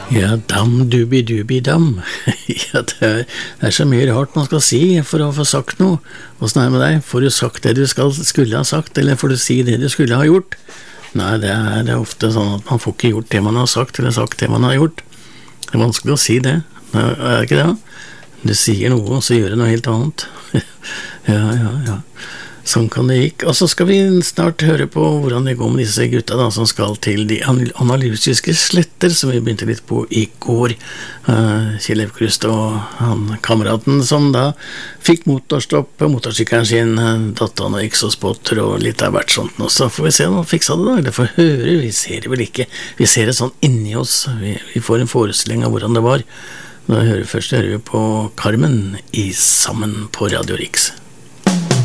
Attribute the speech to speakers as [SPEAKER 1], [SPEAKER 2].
[SPEAKER 1] Ja, dam-dubi-dubi-dam. Ja, det er så mye rart man skal si for å få sagt noe. Hvordan er det med deg? Får du sagt det du skulle ha sagt, eller får du si det du skulle ha gjort? Nei, det er ofte sånn at man får ikke gjort det man har sagt, eller sagt det man har gjort. Det er vanskelig å si det, er det ikke det? Du sier noe, og så gjør du noe helt annet. Ja. Sånn kan det gikk. Og så skal vi snart høre på hvordan det går med disse gutta da, som skal til de analytiske sletter, som vi begynte litt på i går. Kjell Aukrust og han kameraten som da fikk motorstopp på motorsykkelen sin, datta noen exospotter og litt av hvert sånt. Og så får vi se om han fiksa det da, eller får høre, vi ser det vel ikke. Vi ser det sånn inni oss, vi får en forestilling av hvordan det var. Først hører vi på Carmen i Sammen på Radio Riks.